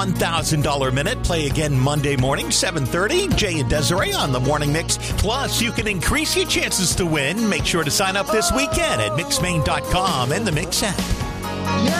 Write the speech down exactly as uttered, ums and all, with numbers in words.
one thousand dollars minute. Play again Monday morning, seven thirty. Jay and Desiree on the Morning Mix. Plus, you can increase your chances to win. Make sure to sign up this weekend at mix maine dot com and the Mix app.